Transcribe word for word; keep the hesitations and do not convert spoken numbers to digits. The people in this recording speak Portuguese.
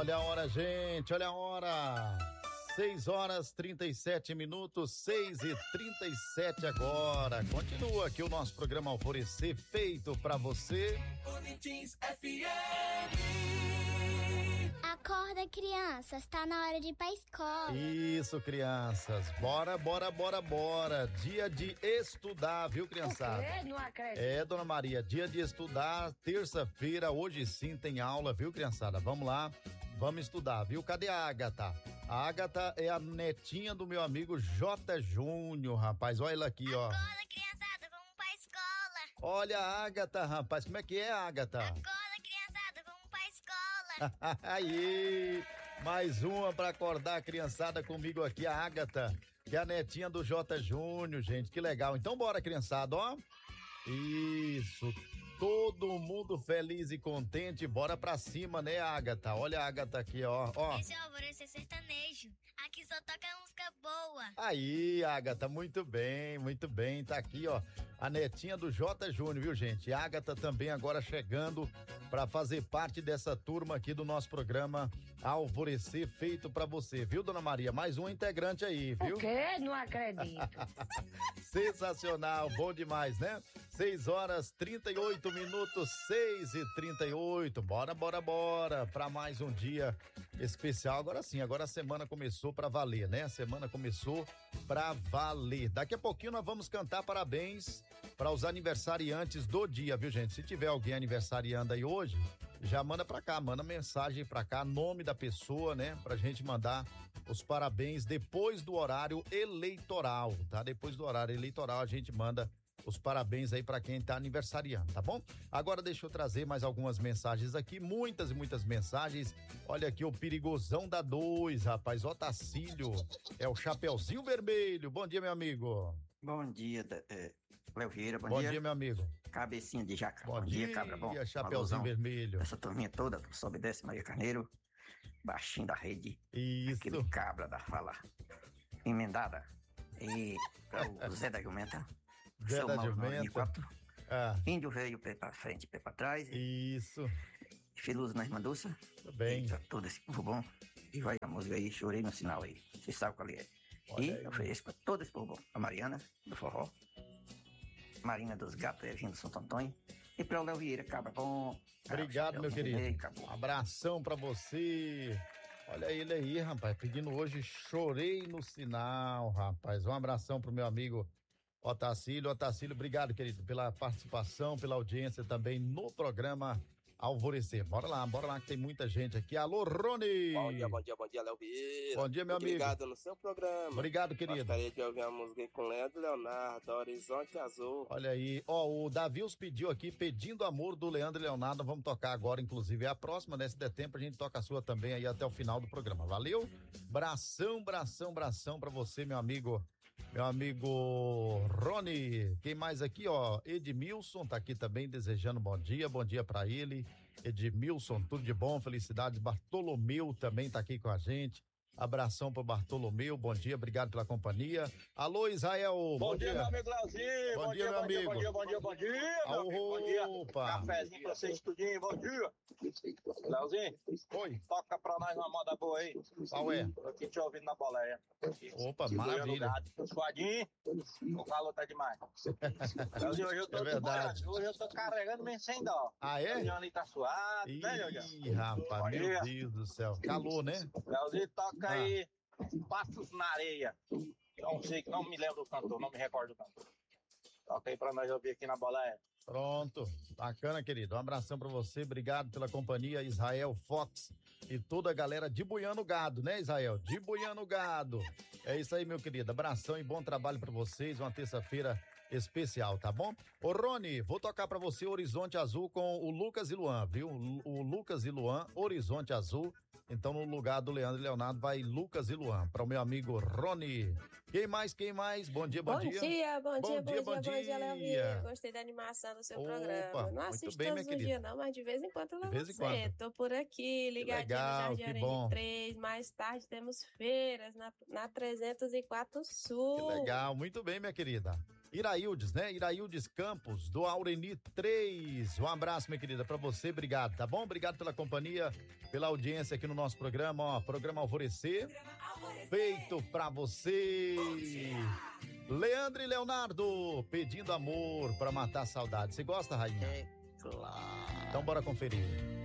Olha a hora, gente, olha a hora. seis horas trinta e sete minutos, seis e trinta e sete agora. Continua aqui o nosso programa Alvorecer, feito pra você. Boletins F M. Acorda, crianças, está na hora de ir pra escola. Isso, crianças. Bora, bora, bora, bora. Dia de estudar, viu, criançada? O quê? Não acredito. É, dona Maria, dia de estudar, terça-feira, hoje sim tem aula, viu, criançada? Vamos lá, vamos estudar, viu? Cadê a Ágata? A Ágata é a netinha do meu amigo J. Júnior, rapaz. Olha ela aqui, ó. Acorda, criançada, vamos pra escola. Olha a Ágata, rapaz. Como é que é, Ágata? Acorda, criançada, vamos pra escola. Aí, mais uma pra acordar a criançada comigo aqui, a Ágata, que é a netinha do J. Júnior, gente. Que legal. Então bora, criançada, ó. Isso. Todo mundo feliz e contente, bora pra cima, né, Ágata? Olha a Ágata aqui, ó, ó. Esse é o Alvorecer Sertanejo. Aqui só toca música boa. Aí, Ágata, muito bem, muito bem. Tá aqui, ó, a netinha do J. Júnior, viu, gente? A Ágata também agora chegando pra fazer parte dessa turma aqui do nosso programa Alvorecer, feito pra você, viu, dona Maria? Mais um integrante aí, viu? O quê? Não acredito. Sensacional, bom demais, né? seis horas trinta e oito minutos, seis e trinta e oito. Bora, bora, bora para mais um dia especial. Agora sim, agora a semana começou para valer, né? A semana começou para valer. Daqui a pouquinho nós vamos cantar parabéns para os aniversariantes do dia, viu, gente? Se tiver alguém aniversariando aí hoje, já manda para cá, manda mensagem para cá, nome da pessoa, né? Pra gente mandar os parabéns depois do horário eleitoral, tá? Depois do horário eleitoral a gente manda os parabéns aí pra quem tá aniversariando, tá bom? Agora deixa eu trazer mais algumas mensagens aqui, muitas e muitas mensagens. Olha aqui o perigosão da dois, rapaz, Otacílio, é o Chapeuzinho Vermelho. Bom dia, meu amigo. Bom dia, é, Léo Vieira, bom, bom dia. dia, meu amigo. Cabecinha de jaca. Bom, bom dia, dia, cabra, bom. Chapeuzinho Vermelho. Essa turminha toda, sobe e desce, Maria Carneiro, baixinho da rede. Isso. Aquele cabra da fala emendada. E o Zé da Jumenta. Zé da Jumenta. Ah. Índio veio pé pra frente, pé pra trás. Isso. Filuso na irmã Dulce. Tudo bem. E todo esse povo bom. E vai a música aí, chorei no sinal aí. Você sabe qual é. Olha e aí. Ofereço pra todo esse povo bom. A Mariana, do Forró. Marina dos Gatos, Evinho do Santo Antônio. E pra o Léo Vieira, cabra bom. Obrigado, meu querido. Aí, abração pra você. Olha ele aí, rapaz, pedindo hoje Chorei no Sinal, rapaz. Um abração pro meu amigo Otacílio. Otacílio, obrigado, querido, pela participação, pela audiência também no programa Alvorecer. Bora lá, bora lá que tem muita gente aqui. Alô, Rony! Bom dia, bom dia, bom dia, Léo Vieira. Bom dia, meu amigo. Obrigado no seu programa. Obrigado, querido. Gostaria de ouvir a música aí com Leandro Leonardo, Horizonte Azul. Olha aí, ó, o Davius pediu aqui, Pedindo Amor, do Leandro Leonardo. Vamos tocar agora, inclusive, é a próxima, né? Se der tempo, a gente toca a sua também aí até o final do programa. Valeu? Bração, bração, bração pra você, meu amigo. Meu amigo Rony. Quem mais aqui, ó? Edmilson tá aqui também desejando bom dia, bom dia pra ele. Edmilson, tudo de bom, felicidades. Bartolomeu também tá aqui com a gente. Abração pro Bartolomeu, bom dia, obrigado pela companhia. Alô, Israel, bom, bom dia. dia. meu amigo Leozinho. Bom, bom dia, dia, meu bom amigo. Dia, bom dia, bom dia, bom dia, meu amigo. Bom dia. Opa. Cafézinho pra vocês, tudinho, bom dia. Leozinho, oi. Toca pra nós uma moda boa aí. Qual é? Tô aqui te ouvindo na boleia. Opa, maravilha. Suadinho, o calor tá demais. Leozinho, hoje eu tô é verdade. Hoje eu tô carregando mesmo sem dó. Ah, é? O ali tá suado, Ih, né, Leozinho? rapaz, Bom meu dia. Deus do céu. Calor, né? Leozinho, toca Ah. aí. Passos na Areia. Não sei, não me lembro do cantor, não me recordo do cantor. Toca aí pra nós ouvir aqui na boleia. Pronto, bacana, querido. Um abração pra você, obrigado pela companhia, Israel Fox e toda a galera de Buiano Gado, né, Israel? De Buiano Gado. É isso aí, meu querido. Abração e bom trabalho pra vocês. Uma terça-feira especial, tá bom? Ô, Rony, vou tocar pra você Horizonte Azul com o Lucas e Luan, viu? O Lucas e Luan, Horizonte Azul. Então, no lugar do Leandro e Leonardo, vai Lucas e Luan, para o meu amigo Rony. Quem mais, quem mais? Bom dia, bom, bom dia. Bom dia, bom dia, bom dia, bom dia, bom dia, Léo Vieira. Gostei da animação do seu Opa, programa. Não assisto bem, todos os dias, não, mas de vez em quando eu de vez em quando. Tô por aqui, ligadinho no Jardim Aranha três. Mais tarde temos feiras na, na trezentos e quatro Sul. Que legal, muito bem, minha querida. Iraildes, né? Iraildes Campos, do Aureni três. Um abraço, minha querida, pra você, obrigado, tá bom? Obrigado pela companhia, pela audiência aqui no no nosso programa, ó, programa Alvorecer, feito pra você. Leandro e Leonardo, pedindo amor pra matar a saudade. Você gosta, Rainha? É claro. Então bora conferir.